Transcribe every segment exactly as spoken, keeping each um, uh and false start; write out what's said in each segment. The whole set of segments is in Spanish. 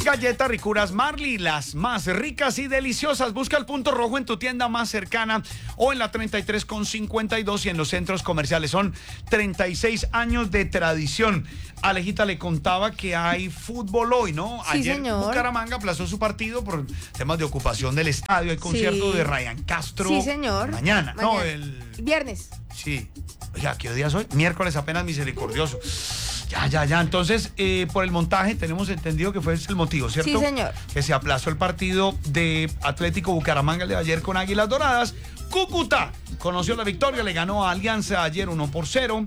Galletas Ricuras Marley, las más ricas y deliciosas. Busca el punto rojo en tu tienda más cercana o en la treinta y tres con cincuenta y dos y en los centros comerciales. Son treinta y seis años de tradición. Alejita le contaba que hay fútbol hoy, ¿no? Sí, Ayer señor. Bucaramanga aplazó su partido por temas de ocupación del estadio. Hay concierto Sí. de Ryan Castro. Sí, señor. Mañana, no, Mañana. el... Viernes. Sí. Oiga, ¿qué día es hoy? Miércoles apenas misericordioso. Ya, ya, ya. Entonces, eh, por el montaje tenemos entendido que fue ese el motivo, ¿cierto? Sí, señor. Que se aplazó el partido de Atlético Bucaramanga el de ayer con Águilas Doradas. Cúcuta conoció la victoria, le ganó a Alianza ayer uno por cero.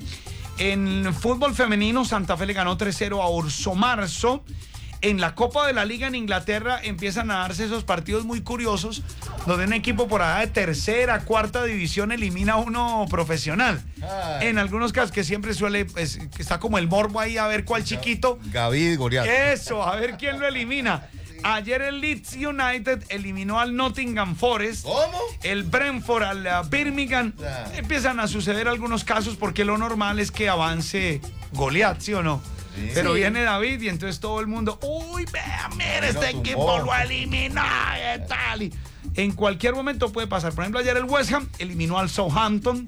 En fútbol femenino, Santa Fe le ganó tres cero a Orso Marzo. En la Copa de la Liga en Inglaterra empiezan a darse esos partidos muy curiosos, donde un equipo por allá de tercera, cuarta división elimina a uno profesional. Ay. En algunos casos que siempre suele, pues, que está como el morbo ahí a ver cuál chiquito. Gavid Goriat. Eso, a ver quién lo elimina. Ayer el Leeds United eliminó al Nottingham Forest. ¿Cómo? El Brentford al uh, Birmingham. Ah. Empiezan a suceder algunos casos porque lo normal es que avance Goliat, ¿sí o no? Sí. Pero Sí. viene David y entonces todo el mundo, uy, vea, mira, este tumbó. equipo lo elimina, ¿qué tal? Y en cualquier momento puede pasar. Por ejemplo, ayer el West Ham eliminó al Southampton,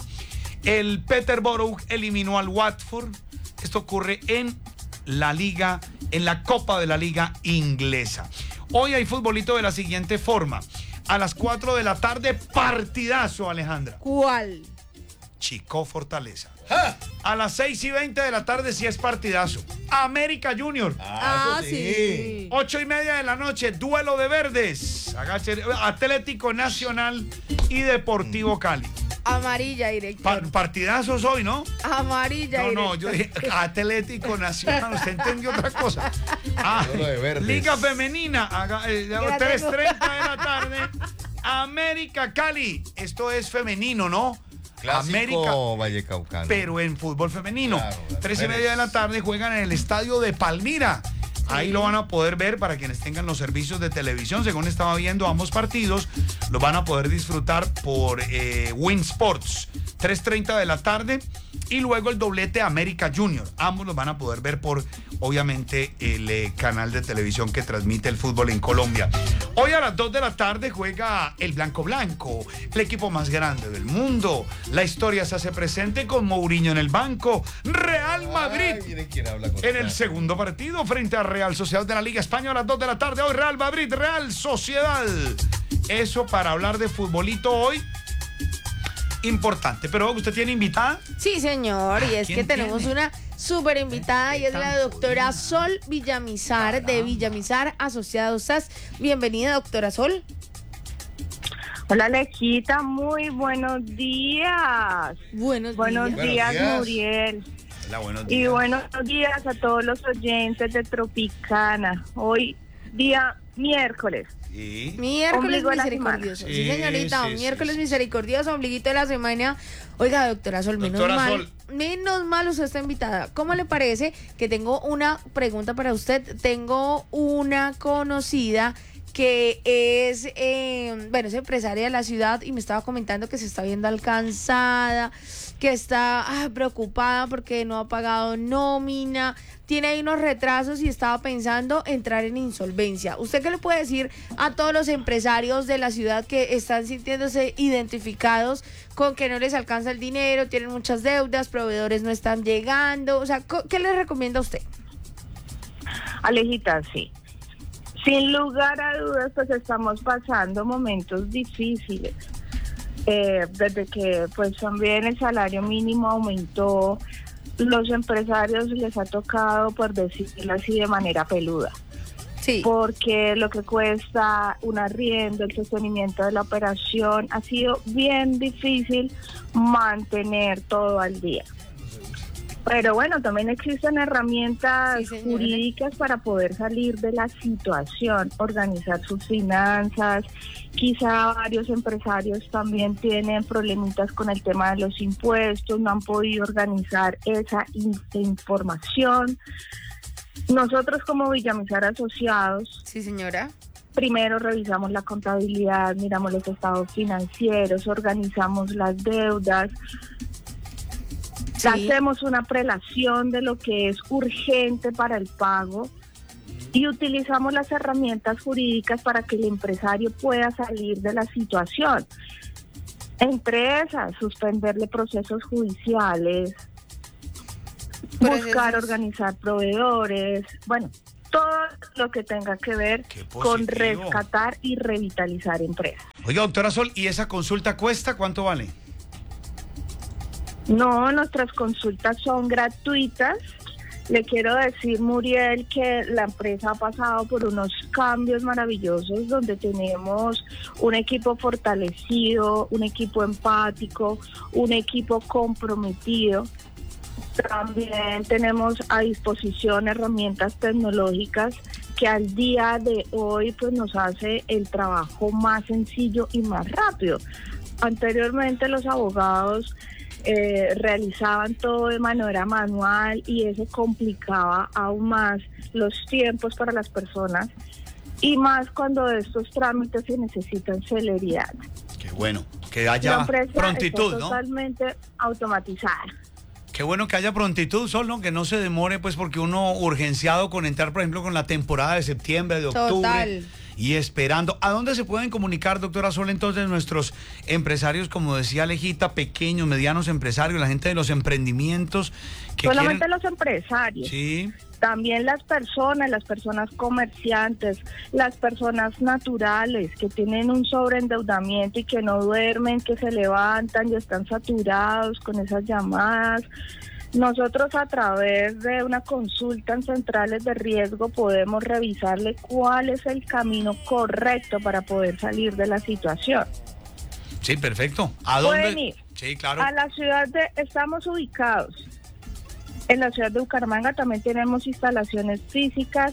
el Peterborough eliminó al Watford. Esto ocurre en la liga, en la Copa de la Liga Inglesa. Hoy hay futbolito de la siguiente forma. A las cuatro de la tarde, partidazo, Alejandra. ¿Cuál? Chico Fortaleza. ¡Ja! A las seis y veinte de la tarde sí es partidazo. América Junior. Ah, eso sí. Ocho y media de la noche, duelo de verdes. Agache- Atlético Nacional y Deportivo Cali. Amarilla, director. Pa- partidazos hoy, ¿no? Amarilla, No, no, director. yo dije Atlético Nacional, usted entendió otra cosa. Ah, Duelo de verdes. Liga Femenina, haga- eh, la tres tengo. treinta de la tarde. América Cali. Esto es femenino, ¿no? Clásico vallecaucano. Pero en fútbol femenino. Claro, las Tres y mujeres. media de la tarde juegan en el estadio de Palmira. Ahí lo van a poder ver para quienes tengan los servicios de televisión. Según estaba viendo ambos partidos, lo van a poder disfrutar por eh, Win Sports. tres treinta de la tarde. Y luego el doblete América Junior. Ambos los van a poder ver por, obviamente, el eh, canal de televisión que transmite el fútbol en Colombia. Hoy a las dos de la tarde juega el Blanco Blanco, el equipo más grande del mundo. La historia se hace presente con Mourinho en el banco. Real Madrid. Ay, miren quién habla con En el usted. segundo partido frente a Real Sociedad de la Liga Española a las dos de la tarde. Hoy Real Madrid, Real Sociedad. Eso para hablar de futbolito hoy. Importante. Pero usted tiene invitada. Sí, señor, y es que ¿Quién tenemos tiene? una súper invitada y es la doctora Sol Villamizar de Villamizar Asociados S A S. Bienvenida, doctora Sol. Hola, Alejita, muy buenos días. Buenos, Buenos días. días, Buenos días. Muriel. Hola, buenos Y días. buenos días a todos los oyentes de Tropicana. Hoy, día miércoles. Sí. Miércoles Ombligo de la misericordioso. semana. Sí, Sí, señorita, sí, miércoles sí, sí. misericordioso, ombliguito de la semana. Oiga, doctora Sol, menos Doctora mal. Sol. Menos mal usted está invitada. ¿Cómo le parece que tengo una pregunta para usted? Tengo una conocida que es, eh, bueno, es empresaria de la ciudad y me estaba comentando que se está viendo alcanzada, que está ah, preocupada porque no ha pagado nómina, tiene ahí unos retrasos y estaba pensando entrar en insolvencia. ¿Usted qué le puede decir a todos los empresarios de la ciudad que están sintiéndose identificados con que no les alcanza el dinero, tienen muchas deudas, proveedores no están llegando? O sea, ¿qué les recomienda a usted? Alejita, sí. Sin lugar a dudas, pues estamos pasando momentos difíciles. Eh, desde que pues también el salario mínimo aumentó, los empresarios les ha tocado, por decirlo así, de manera peluda. Sí. Porque lo que cuesta un arriendo, el sostenimiento de la operación, ha sido bien difícil mantener todo al día. Pero bueno, también existen herramientas Sí, señora. jurídicas para poder salir de la situación, organizar sus finanzas. Quizá varios empresarios también tienen problemitas con el tema de los impuestos, no han podido organizar esa in- información. Nosotros como Villamizar Asociados, Sí, señora. primero revisamos la contabilidad, miramos los estados financieros, organizamos las deudas, Sí. hacemos una prelación de lo que es urgente para el pago y utilizamos las herramientas jurídicas para que el empresario pueda salir de la situación. Entre esas, suspenderle procesos judiciales, buscar organizar proveedores, bueno, todo lo que tenga que ver con rescatar y revitalizar empresas. Oiga, doctora Sol, ¿y esa consulta cuesta? ¿Cuánto vale? No, nuestras consultas son gratuitas. Le quiero decir, Muriel, que la empresa ha pasado por unos cambios maravillosos donde tenemos un equipo fortalecido, un equipo empático, un equipo comprometido. También tenemos a disposición herramientas tecnológicas que al día de hoy pues nos hace el trabajo más sencillo y más rápido. Anteriormente los abogados Eh, realizaban todo de manera manual y eso complicaba aún más los tiempos para las personas y más cuando de estos trámites se necesitan celeridad. Qué bueno, que haya prontitud, está ¿no? Totalmente automatizada. Qué bueno que haya prontitud, Sol, ¿no? Que no se demore, pues, porque uno urgenciado con entrar, por ejemplo, con la temporada de septiembre, de octubre. Total. Y esperando. ¿A dónde se pueden comunicar, doctora Sol, entonces nuestros empresarios, como decía Alejita, pequeños, medianos empresarios, la gente de los emprendimientos? Que Solamente quieren... los empresarios. Sí. También las personas, las personas comerciantes, las personas naturales que tienen un sobreendeudamiento y que no duermen, que se levantan y están saturados con esas llamadas. Nosotros a través de una consulta en centrales de riesgo podemos revisarle cuál es el camino correcto para poder salir de la situación. Sí, perfecto. ¿A dónde? Pueden ir. Sí, claro. A la ciudad de, estamos ubicados en la ciudad de Bucaramanga, también tenemos instalaciones físicas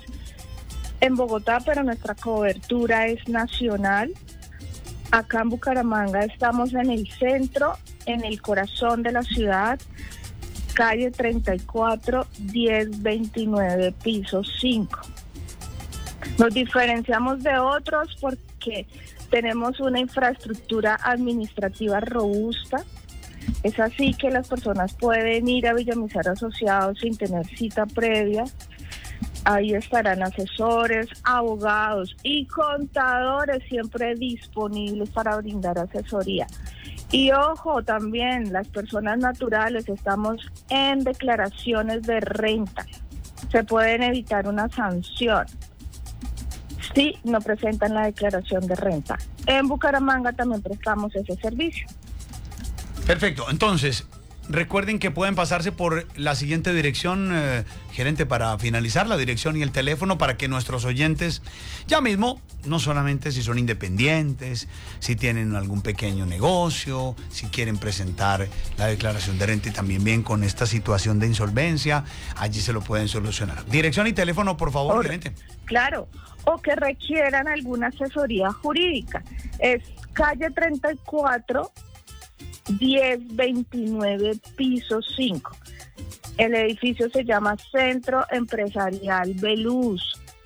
en Bogotá, pero nuestra cobertura es nacional. Acá en Bucaramanga estamos en el centro, en el corazón de la ciudad, calle treinta y cuatro, diez veintinueve, piso cinco. Nos diferenciamos de otros porque tenemos una infraestructura administrativa robusta. Es así que las personas pueden ir a Villamizar Asociados sin tener cita previa. Ahí estarán asesores, abogados y contadores siempre disponibles para brindar asesoría. Y ojo, también las personas naturales estamos en declaraciones de renta. Se pueden evitar una sanción si no presentan la declaración de renta. En Bucaramanga también prestamos ese servicio. Perfecto. Entonces, recuerden que pueden pasarse por la siguiente dirección, eh, gerente, para finalizar la dirección y el teléfono para que nuestros oyentes, ya mismo, no solamente si son independientes, si tienen algún pequeño negocio, si quieren presentar la declaración de renta y también bien con esta situación de insolvencia, allí se lo pueden solucionar. Dirección y teléfono, por favor, Or, gerente. Claro, o que requieran alguna asesoría jurídica. Es calle treinta y cuatro, diez veintinueve, piso cinco. El edificio se llama Centro Empresarial Beluz.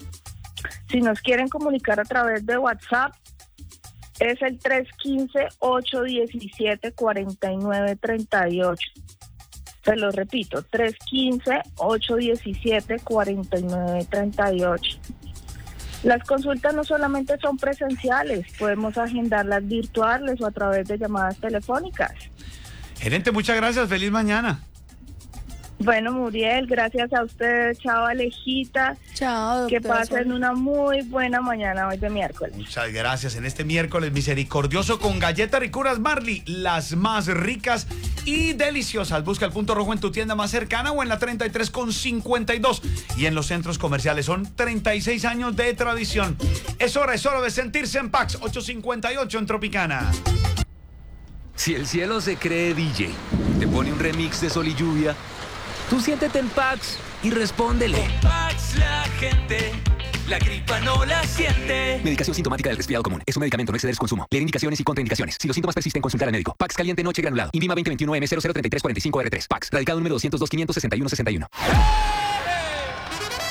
Si nos quieren comunicar a través de WhatsApp, es el tres uno cinco, ocho uno siete, cuatro nueve tres ocho. Se lo repito, tres uno cinco, ocho uno siete, cuatro nueve tres ocho. Las consultas no solamente son presenciales, podemos agendarlas virtuales o a través de llamadas telefónicas. Gerente, muchas gracias, feliz mañana. Bueno, Muriel, gracias a ustedes, chao Alejita. Chao, que pasen una muy buena mañana hoy de miércoles. Muchas gracias. En este miércoles misericordioso con galletas ricuras Marley, las más ricas y deliciosas. Busca el punto rojo en tu tienda más cercana o en la treinta y tres con cincuenta y dos. Y en los centros comerciales son treinta y seis años de tradición. Es hora, es hora de sentirse en Pax, ocho cincuenta y ocho en Tropicana. Si el cielo se cree D J, te pone un remix de Sol y Lluvia, tú siéntete en Pax y respóndele. Con Pax la gente, la gripa no la siente. Medicación sintomática del resfriado común. Es un medicamento, no exceder su consumo. Leer indicaciones y contraindicaciones. Si los síntomas persisten, consultar al médico. Pax caliente noche granulado. INVIMA veinte veintiuno M cero cero treinta y tres cuarenta y cinco R tres. Pax. Radicado número doscientos dos, quinientos sesenta y uno sesenta y uno.